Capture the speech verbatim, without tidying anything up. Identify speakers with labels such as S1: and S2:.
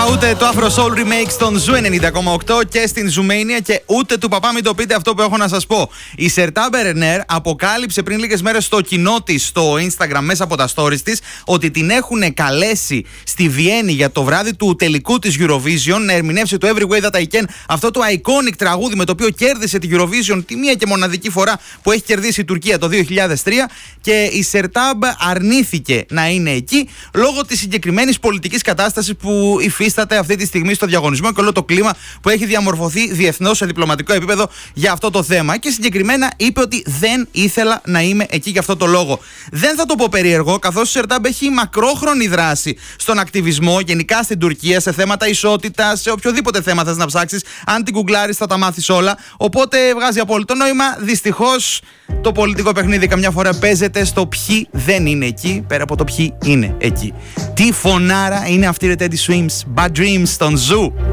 S1: Πάπα, ούτε το Afro Soul Remake στον Ζου ενενήντα κόμμα οκτώ και στην Ζουμania και ούτε του Παπά μην το πείτε αυτό που έχω να σας πω. Η Σερτά Μπερενέρ αποκάλυψε πριν λίγες μέρες στο κοινό της στο Instagram μέσα από τα stories της ότι την έχουν καλέσει στη Βιέννη για το βράδυ του τελικού της Eurovision να ερμηνεύσει το Every Way That I Can, αυτό το iconic τραγούδι με το οποίο κέρδισε τη Eurovision τη μία και μοναδική φορά που έχει κερδίσει η Τουρκία το δύο χιλιάδες τρία, και η Σερτάμπ αρνήθηκε να είναι εκεί λόγω της συγκεκριμένης πολιτικής κατάστασης που υφίσταται αυτή τη στιγμή στο διαγωνισμό και όλο το κλίμα που έχει διαμορφωθεί διεθνώς σε διπλωματικό επίπεδο για αυτό το θέμα. Και συγκεκριμένα είπε ότι δεν ήθελα να είμαι εκεί για αυτό το λόγο. Δεν θα το πω περίεργο, καθώς η Σερτάμπ έχει μακρόχρονη δράση στον ακτιβισμό, γενικά στην Τουρκία, σε θέματα ισότητας, σε οποιοδήποτε θέμα θες να ψάξεις. Αν την γκουγκλάρεις θα τα μάθεις όλα. Οπότε βγάζει απόλυτο νόημα. Δυστυχώς το πολιτικό παιχνίδι καμιά φορά παίζεται στο ποιοι δεν είναι εκεί, πέρα από το ποιοι είναι εκεί. Τι φωνάρα είναι αυτή η Teddy Swims, Bad Dreams στον Ζου.